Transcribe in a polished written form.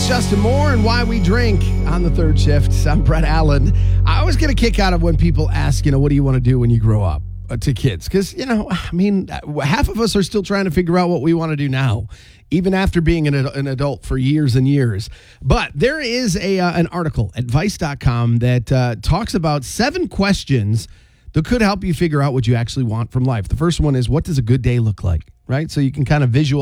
It's Justin Moore and Why We Drink on the third shift. I'm Brett Allen. I always get a kick out of when people ask, what do you want to do when you grow up, to kids? Because, half of us are still trying to figure out what we want to do now, even after being an adult for years and years. But there is an article at Vice.com that talks about 7 questions that could help you figure out what you actually want from life. The first one is, what does a good day look like? Right? So you can kind of visualize